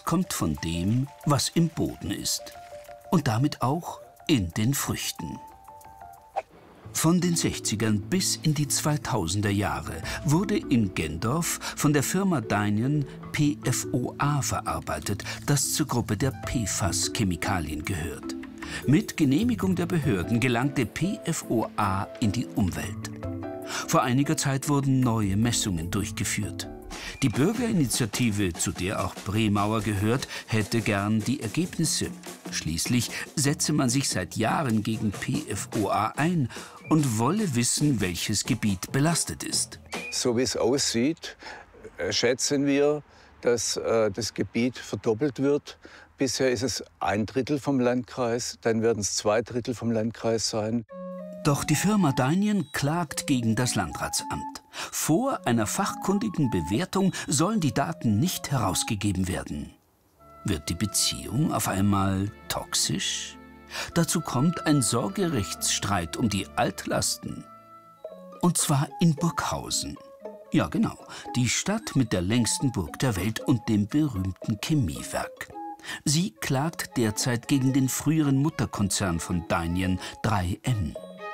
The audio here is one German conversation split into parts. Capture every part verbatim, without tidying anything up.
kommt von dem, was im Boden ist. Und damit auch in den Früchten. Von den sechzigern bis in die zweitausender Jahre wurde in Gendorf von der Firma Dynion P F O A verarbeitet, das zur Gruppe der P F A S-Chemikalien gehört. Mit Genehmigung der Behörden gelangte P F O A in die Umwelt. Vor einiger Zeit wurden neue Messungen durchgeführt. Die Bürgerinitiative, zu der auch Bremauer gehört, hätte gern die Ergebnisse. Schließlich setze man sich seit Jahren gegen P F O A ein und wolle wissen, welches Gebiet belastet ist. So wie es aussieht, schätzen wir, dass äh, das Gebiet verdoppelt wird. Bisher ist es ein Drittel vom Landkreis, dann werden es zwei Drittel vom Landkreis sein. Doch die Firma Dynion klagt gegen das Landratsamt. Vor einer fachkundigen Bewertung sollen die Daten nicht herausgegeben werden. Wird die Beziehung auf einmal toxisch? Dazu kommt ein Sorgerechtsstreit um die Altlasten. Und zwar in Burghausen. Ja, genau, die Stadt mit der längsten Burg der Welt und dem berühmten Chemiewerk. Sie klagt derzeit gegen den früheren Mutterkonzern von Dynion, drei M.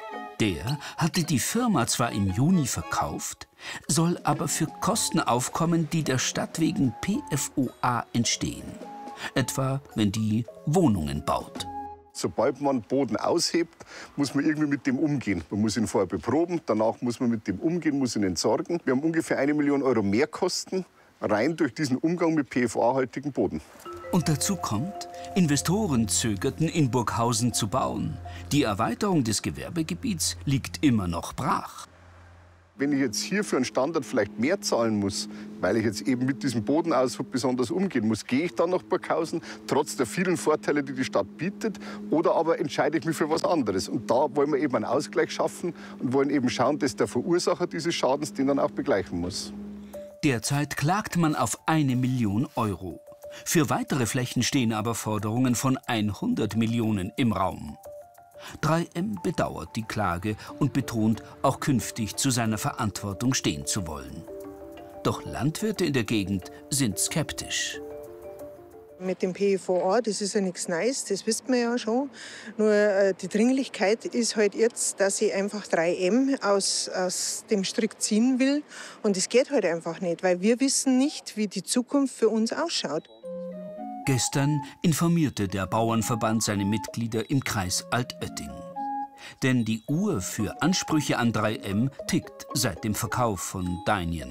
Der hatte die Firma zwar im Juni verkauft, soll aber für Kosten aufkommen, die der Stadt wegen P F O A entstehen. Etwa, wenn die Wohnungen baut. Sobald man Boden aushebt, muss man irgendwie mit dem umgehen. Man muss ihn vorher beproben, danach muss man mit dem umgehen, muss ihn entsorgen. Wir haben ungefähr eine Million Euro Mehrkosten rein durch diesen Umgang mit P F O A-haltigen Boden. Und dazu kommt, Investoren zögerten, in Burghausen zu bauen. Die Erweiterung des Gewerbegebiets liegt immer noch brach. Wenn ich jetzt hier für einen Standard vielleicht mehr zahlen muss, weil ich jetzt eben mit diesem Bodenaushub besonders umgehen muss, gehe ich dann nach Burghausen, trotz der vielen Vorteile, die die Stadt bietet, oder aber entscheide ich mich für was anderes. Und da wollen wir eben einen Ausgleich schaffen und wollen eben schauen, dass der Verursacher dieses Schadens den dann auch begleichen muss. Derzeit klagt man auf eine Million Euro. Für weitere Flächen stehen aber Forderungen von hundert Millionen im Raum. drei M bedauert die Klage und betont, auch künftig zu seiner Verantwortung stehen zu wollen. Doch Landwirte in der Gegend sind skeptisch. Mit dem P F O A, das ist ja nichts Neues, das wissen wir ja schon. Nur äh, die Dringlichkeit ist halt jetzt, dass ich einfach drei M aus, aus dem Strick ziehen will. Und es geht halt einfach nicht, weil wir wissen nicht, wie die Zukunft für uns ausschaut. Gestern informierte der Bauernverband seine Mitglieder im Kreis Altötting. Denn die Uhr für Ansprüche an drei M tickt seit dem Verkauf von Dynion.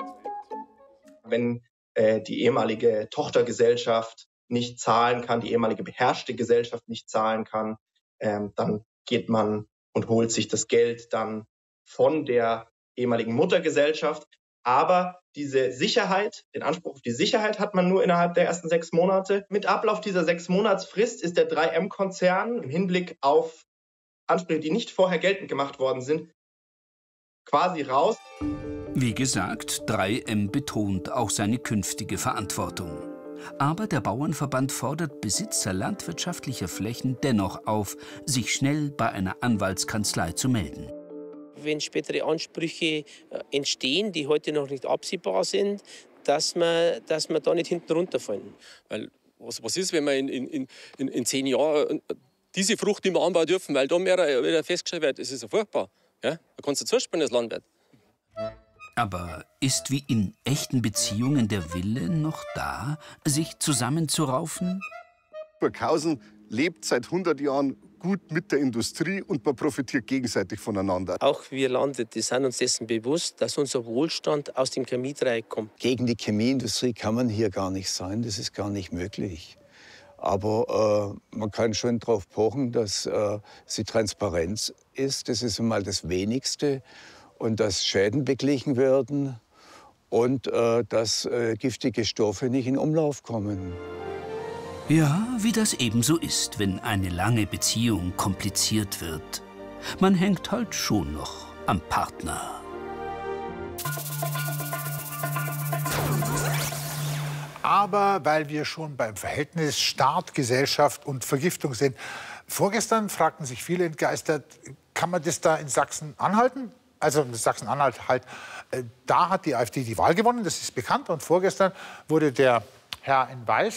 Wenn äh, die ehemalige Tochtergesellschaft nicht zahlen kann, die ehemalige beherrschte Gesellschaft nicht zahlen kann, ähm, dann geht man und holt sich das Geld dann von der ehemaligen Muttergesellschaft. Aber diese Sicherheit, den Anspruch auf die Sicherheit hat man nur innerhalb der ersten sechs Monate. Mit Ablauf dieser sechs Monatsfrist ist der drei M-Konzern im Hinblick auf Ansprüche, die nicht vorher geltend gemacht worden sind, quasi raus. Wie gesagt, drei M betont auch seine künftige Verantwortung. Aber der Bauernverband fordert Besitzer landwirtschaftlicher Flächen dennoch auf, sich schnell bei einer Anwaltskanzlei zu melden. Wenn spätere Ansprüche entstehen, die heute noch nicht absehbar sind, dass wir, dass wir da nicht hinten runterfallen. Weil was, was ist, wenn wir in, in, in, in zehn Jahren diese Frucht nicht mehr anbauen dürfen, weil da mehr wieder festgestellt wird, es ist ja furchtbar. Ja? Da kannst du zuspringen als Landwirt. Aber ist wie in echten Beziehungen der Wille noch da, sich zusammenzuraufen? Burghausen lebt seit hundert Jahren gut mit der Industrie und man profitiert gegenseitig voneinander. Auch wir Landwirte sind uns dessen bewusst, dass unser Wohlstand aus dem Chemiedreieck kommt. Gegen die Chemieindustrie kann man hier gar nicht sein, das ist gar nicht möglich. Aber äh, man kann schon darauf pochen, dass äh, sie transparent ist, das ist einmal das Wenigste. Und dass Schäden beglichen werden und äh, dass äh, giftige Stoffe nicht in Umlauf kommen. Ja, wie das eben so ist, wenn eine lange Beziehung kompliziert wird. Man hängt halt schon noch am Partner. Aber weil wir schon beim Verhältnis Staat, Gesellschaft und Vergiftung sind, vorgestern fragten sich viele entgeistert, kann man das da in Sachsen anhalten? Also Sachsen-Anhalt halt, äh, da hat die AfD die Wahl gewonnen, das ist bekannt. Und vorgestern wurde der Herr in Weiß